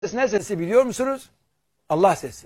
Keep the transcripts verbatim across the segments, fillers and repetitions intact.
Ses ne sesi biliyor musunuz? Allah sesi.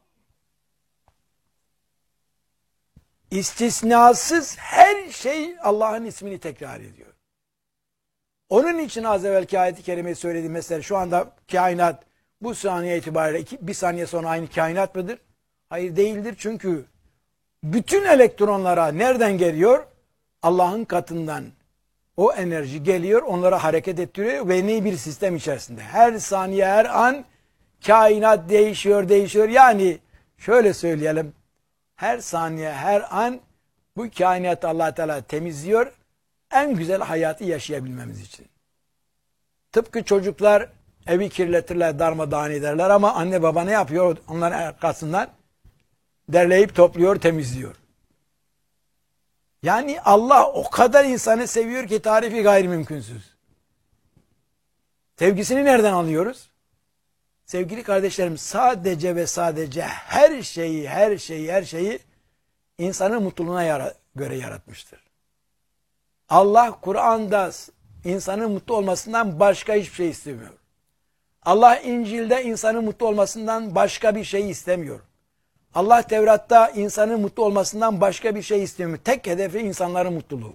İstisnasız her şey Allah'ın ismini tekrar ediyor. Onun için az evvelki ayet-i kerimeyi söylediğim mesela şu anda kainat bu saniye itibariyle iki, bir saniye sonra aynı kainat mıdır? Hayır değildir, çünkü bütün elektronlara nereden geliyor? Allah'ın katından o enerji geliyor, onlara hareket ettiriyor ve ne bir sistem içerisinde. Her saniye, her an kainat değişiyor, değişiyor. Yani şöyle söyleyelim, her saniye, her an bu kainatı Allah Teala temizliyor, en güzel hayatı yaşayabilmemiz için. Tıpkı çocuklar evi kirletirler, darmadağın ederler ama anne baba ne yapıyor? Onların arkasından derleyip topluyor, temizliyor. Yani Allah o kadar insanı seviyor ki tarifi gayrimümkünsüz. Sevgisini nereden alıyoruz? Sevgili kardeşlerim, sadece ve sadece her şeyi, her şeyi, her şeyi insanın mutluluğuna yara göre yaratmıştır. Allah Kur'an'da insanın mutlu olmasından başka hiçbir şey istemiyor. Allah İncil'de insanın mutlu olmasından başka bir şey istemiyor. Allah Tevrat'ta insanın mutlu olmasından başka bir şey istemiyor. Tek hedefi insanların mutluluğu.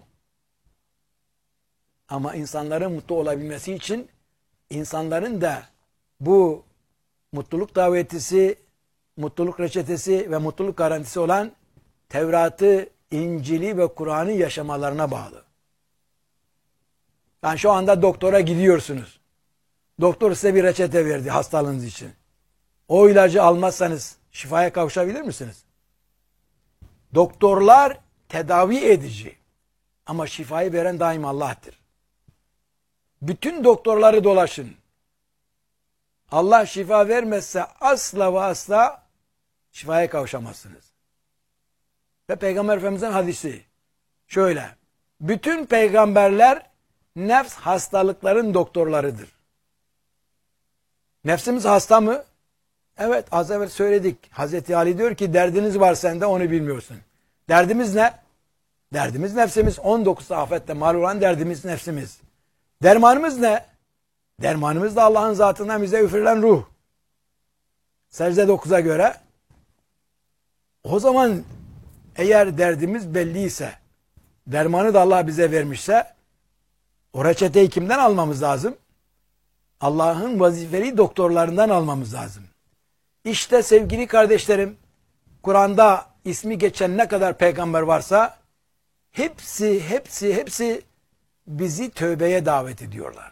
Ama insanların mutlu olabilmesi için insanların da bu mutluluk davetisi, mutluluk reçetesi ve mutluluk garantisi olan Tevrat'ı, İncil'i ve Kur'an'ı yaşamalarına bağlı. Yani şu anda doktora gidiyorsunuz. Doktor size bir reçete verdi hastalığınız için. O ilacı almazsanız şifaya kavuşabilir misiniz? Doktorlar tedavi edici. Ama şifayı veren daima Allah'tır. Bütün doktorları dolaşın. Allah şifa vermezse asla ve asla şifaya kavuşamazsınız. Ve Peygamber Efendimiz'in hadisi şöyle: bütün peygamberler nefs hastalıkların doktorlarıdır. Nefsimiz hasta mı? Evet, az evvel söyledik. Hazreti Ali diyor ki derdiniz var sende, onu bilmiyorsun. Derdimiz ne? Derdimiz nefsimiz. on dokuz afette mal olan derdimiz nefsimiz. Dermanımız ne? Dermanımız da Allah'ın zatından bize üfürülen ruh. Secde dokuza göre. O zaman eğer derdimiz belliyse, dermanı da Allah bize vermişse, o reçeteyi kimden almamız lazım? Allah'ın vazifeli doktorlarından almamız lazım. İşte sevgili kardeşlerim, Kur'an'da ismi geçen ne kadar peygamber varsa, hepsi, hepsi, hepsi bizi tövbeye davet ediyorlar.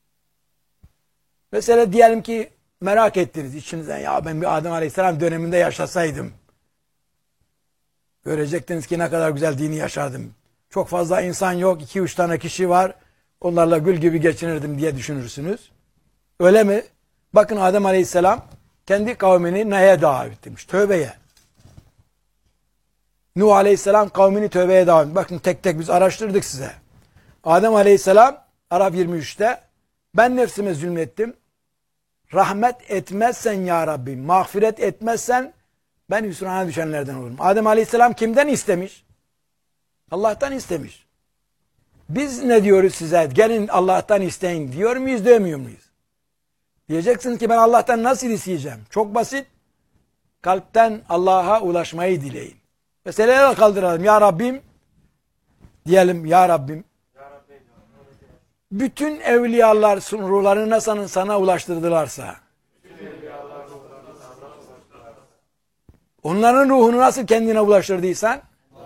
Mesela diyelim ki merak ettiniz içinizden, ya ben bir Adem Aleyhisselam döneminde yaşasaydım, görecektiniz ki ne kadar güzel dini yaşardım. Çok fazla insan yok, iki üç tane kişi var, onlarla gül gibi geçinirdim diye düşünürsünüz. Öyle mi? Bakın Adem Aleyhisselam kendi kavmini neye davet etmiş? Tövbeye. Nuh Aleyhisselam kavmini tövbeye davet etmiş. Bakın tek tek biz araştırdık size. Adem Aleyhisselam Araf yirmi üçte ben nefsime zulmettim. Rahmet etmezsen ya Rabbi, mağfiret etmezsen ben hüsrana düşenlerden olurum. Adem Aleyhisselam kimden istemiş? Allah'tan istemiş. Biz ne diyoruz size? Gelin Allah'tan isteyin diyor muyuz, demiyor muyuz? Diyeceksiniz ki ben Allah'tan nasıl isteyeceğim? Çok basit. Kalpten Allah'a ulaşmayı dileyin. Meseleleri kaldıralım. Ya Rabbim diyelim, ya Rabbim. Bütün evliyalar ruhlarını nasıl sana ulaştırdılarsa, onların ruhunu nasıl kendine ulaştırdıysan,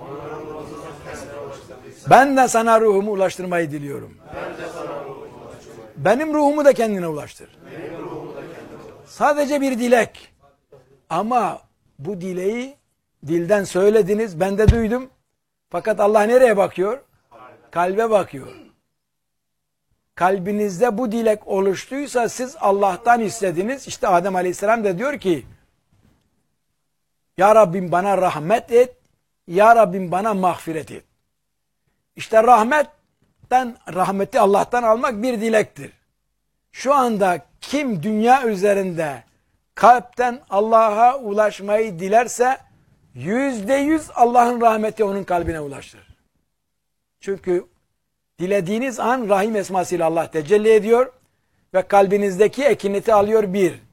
ben de sana ruhumu ulaştırmayı diliyorum. Benim ruhumu da kendine ulaştır. Sadece bir dilek. Ama bu dileği dilden söylediniz, ben de duydum. Fakat Allah nereye bakıyor? Kalbe bakıyor. Kalbinizde bu dilek oluştuysa siz Allah'tan istediniz. İşte Adem Aleyhisselam da diyor ki, ya Rabbim bana rahmet et, ya Rabbim bana mağfiret et. İşte rahmetten, rahmeti Allah'tan almak bir dilektir. Şu anda kim dünya üzerinde kalpten Allah'a ulaşmayı dilerse, yüzde yüz Allah'ın rahmeti onun kalbine ulaşır. Çünkü dilediğiniz an Rahim esmasıyla Allah tecelli ediyor ve kalbinizdeki ekineti alıyor bir.